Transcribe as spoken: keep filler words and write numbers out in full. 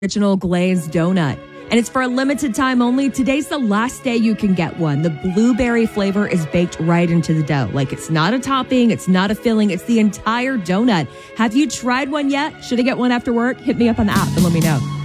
original glazed donut. And it's for a limited time only. Today's the last day you can get one. The blueberry flavor is baked right into the dough. Like, it's not a topping, it's not a filling, it's the entire donut. Have you tried one yet? Should I get one after work? Hit me up on the app and let me know.